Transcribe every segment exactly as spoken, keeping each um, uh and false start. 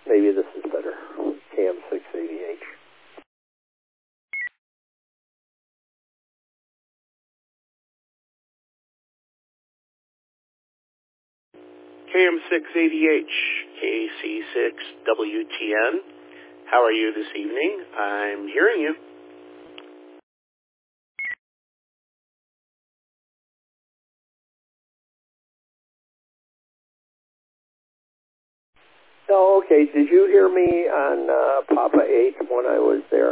Maybe this is better. K M six eighty H. K M six eighty H, K C six W T N. How are you this evening? I'm hearing you. Oh, okay. Did you hear me on uh, Papa eight when I was there?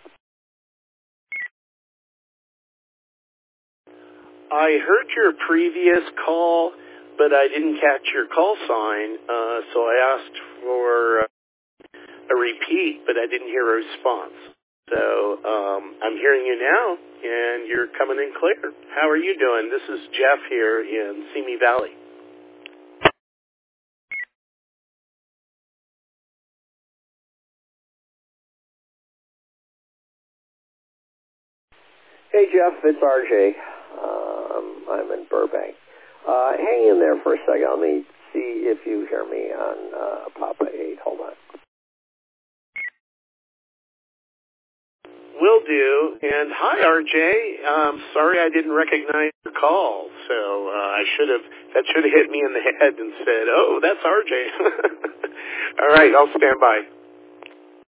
I heard your previous call, but I didn't catch your call sign, uh, so I asked for a repeat, but I didn't hear a response. So um, I'm hearing you now, and you're coming in clear. How are you doing? This is Jeff here in Simi Valley. Hey, Jeff, it's R J. Um, I'm in Burbank. Uh, hang in there for a second. Let me see if you hear me on uh, Papa eight. Hold on. Will do. And hi, R J. Um, sorry I didn't recognize your call. So uh, I should have. That should have hit me in the head and said, "Oh, that's R J." All right, I'll stand by.